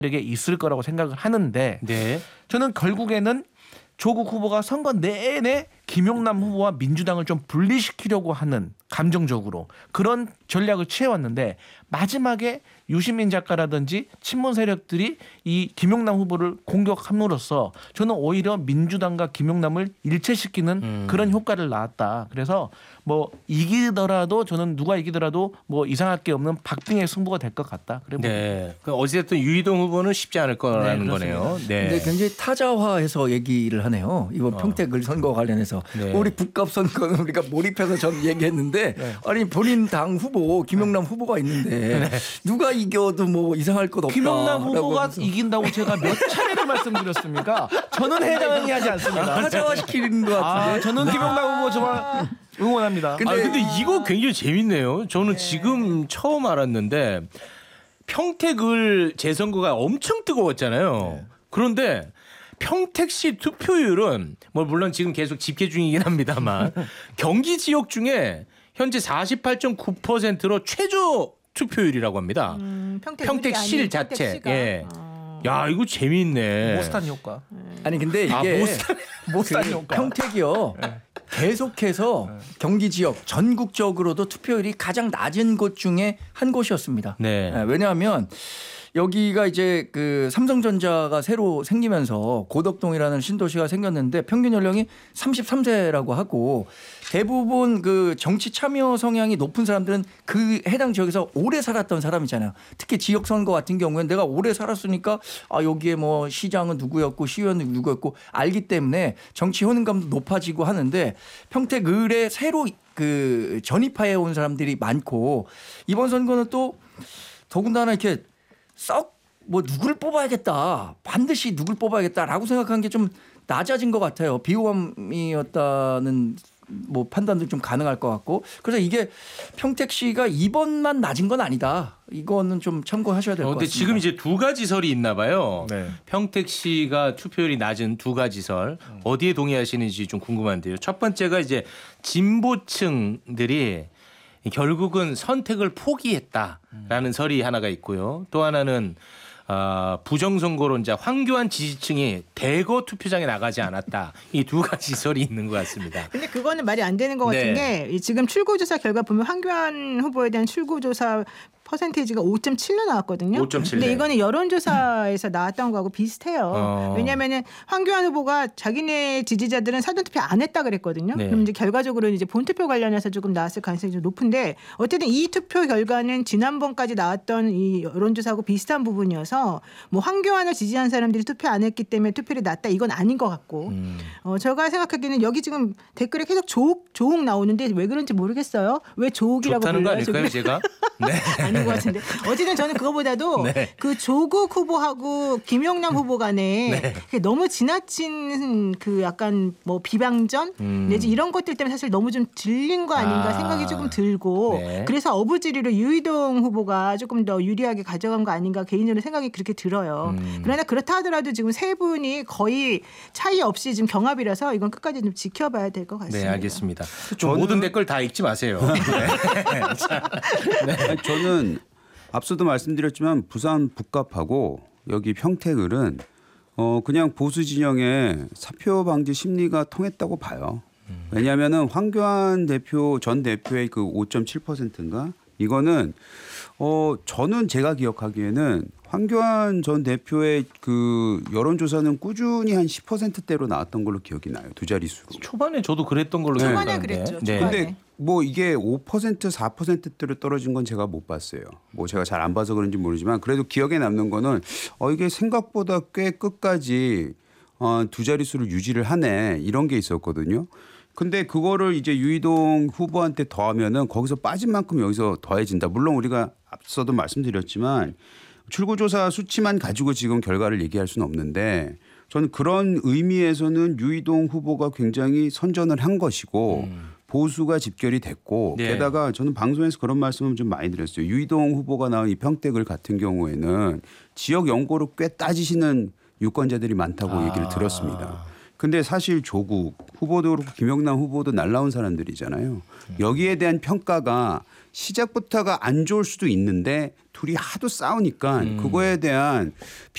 에게 있을 거라고 생각을 하는데 네. 저는 결국에는 조국 후보가 선거 내내 김용남 후보와 민주당을 좀 분리시키려고 하는 감정적으로 그런 전략을 취해왔는데 마지막에 유시민 작가라든지 친문 세력들이 이 김용남 후보를 공격함으로써 저는 오히려 민주당과 김용남을 일체시키는 그런 효과를 낳았다. 그래서 뭐 이기더라도 저는 누가 이기더라도 뭐 이상할 게 없는 박빙의 승부가 될 것 같다. 그래 네. 어찌됐든 유이동 후보는 쉽지 않을 거라는 거네요. 네. 근데 굉장히 타자화해서 얘기를 하네요. 이번 평택을 선거 관련해서 네. 우리 북갑 선거는 우리가 몰입해서 전 얘기했는데 아니 본인 당 후보 김용남 후보가 있는데 누가 이겨도 뭐 이상할 것 없다. 김용남 후보가 하면서. 이긴다고 제가 몇 차례를 말씀드렸습니까? 저는 해당이 하지 않습니다. 타자화시키는 것 같은데. 저는 김용남 후보 정말 응원합니다. 근데 이거 굉장히 재밌네요. 저는 지금 처음 알았는데 평택을 재선거가 엄청 뜨거웠잖아요. 그런데 평택시 투표율은 뭐 물론 지금 계속 집계 중이긴 합니다만 경기 지역 중에 현재 48.9%로 최저 투표율이라고 합니다. 평택시 자체. 예. 야 이거 재미있네. 모스탄 효과. 아니 근데 이게 모스탄 효과. 평택이요. 계속해서 경기 지역 전국적으로도 투표율이 가장 낮은 곳 중에 한 곳이었습니다. 네. 왜냐하면 여기가 이제 그 삼성전자가 새로 생기면서 고덕동이라는 신도시가 생겼는데 평균 연령이 33세라고 하고 대부분 그 정치 참여 성향이 높은 사람들은 그 해당 지역에서 오래 살았던 사람이잖아요. 특히 지역 선거 같은 경우에는 내가 오래 살았으니까 아 여기에 뭐 시장은 누구였고 시의원은 누구였고 알기 때문에 정치 효능감도 높아지고 하는데 평택 을에 새로 그 전입하여 온 사람들이 많고 이번 선거는 또 더군다나 이렇게 썩 뭐 누구를 뽑아야겠다 반드시 누구를 뽑아야겠다라고 생각한 게 좀 낮아진 것 같아요. 비호감이었다는 뭐 판단도 좀 가능할 것 같고 그래서 이게 평택시가 이번만 낮은 건 아니다. 이거는 좀 참고하셔야 될 것 근데 같습니다. 지금 이제 두 가지 설이 있나 봐요. 네. 평택시가 투표율이 낮은 두 가지 설 어디에 동의하시는지 좀 궁금한데요. 첫 번째가 이제 진보층들이 결국은 선택을 포기했다라는 설이 하나가 있고요. 또 하나는 부정선거론자 황교안 지지층이 대거 투표장에 나가지 않았다. 이 두 가지 설이 있는 것 같습니다. 근데 그거는 말이 안 되는 것 같은 게 지금 출구조사 결과 보면 황교안 후보에 대한 출구조사 퍼센테이지가 5.7로 나왔거든요. 5.7. 근데 이거는 여론조사에서 나왔던 거하고 비슷해요. 왜냐하면 황교안 후보가 자기네 지지자들은 사전투표 안 했다 그랬거든요. 네. 그럼 이제 결과적으로는 이제 본투표 관련해서 조금 나왔을 가능성이 좀 높은데 어쨌든 이 투표 결과는 지난번까지 나왔던 이 여론조사하고 비슷한 부분이어서 뭐 황교안을 지지한 사람들이 투표 안 했기 때문에 투표율이 낮다 이건 아닌 것 같고 제가 생각하기에는 여기 지금 댓글에 계속 조욱 나오는데 왜 그런지 모르겠어요. 왜 조욱이라고 좋다는 거 불러요? 아닐까요 제가? 네. 아닌 것 같은데 어쨌든 저는 그거보다도 네. 그 조국 후보하고 김용남 후보 간에 너무 지나친 그 약간 뭐 비방전 내지 이런 것들 때문에 사실 너무 좀 질린 거 아닌가 생각이 조금 들고 네. 그래서 어부지리로 유이동 후보가 조금 더 유리하게 가져간 거 아닌가 개인적으로 생각이 그렇게 들어요. 그러나 그렇다 하더라도 지금 세 분이 거의 차이 없이 지금 경합이라서 이건 끝까지 좀 지켜봐야 될 것 같습니다. 네, 알겠습니다. 모든 댓글 다 읽지 마세요. 네. 자, 네. 아니, 저는 앞서도 말씀드렸지만 부산 북갑하고 여기 평택을은 그냥 보수 진영의 사표 방지 심리가 통했다고 봐요. 왜냐하면은 황교안 대표 전 대표의 그 5.7%인가 이거는 저는 제가 기억하기에는 황교안 전 대표의 그 여론조사는 꾸준히 한 10%대로 나왔던 걸로 기억이 나요. 두 자릿수로. 초반에 저도 그랬던 걸로 초반에 기억하는데. 그랬죠. 네. 초반에. 근데 뭐 이게 5% 4%대로 떨어진 건 제가 못 봤어요. 뭐 제가 잘 안 봐서 그런지 모르지만 그래도 기억에 남는 거는 이게 생각보다 꽤 끝까지 두 자릿수를 유지를 하네 이런 게 있었거든요. 근데 그거를 이제 유이동 후보한테 더하면은 거기서 빠진 만큼 여기서 더해진다. 물론 우리가 앞서도 말씀드렸지만 출구조사 수치만 가지고 지금 결과를 얘기할 수는 없는데 저는 그런 의미에서는 유이동 후보가 굉장히 선전을 한 것이고 보수가 집결이 됐고 네. 게다가 저는 방송에서 그런 말씀을 좀 많이 드렸어요. 유이동 후보가 나온 이 평택을 같은 경우에는 지역 연고로 꽤 따지시는 유권자들이 많다고 얘기를 들었습니다. 근데 사실 조국 후보도 그렇고 김영남 후보도 날라온 사람들이잖아요. 여기에 대한 평가가 시작부터가 안 좋을 수도 있는데 둘이 하도 싸우니까 그거에 대한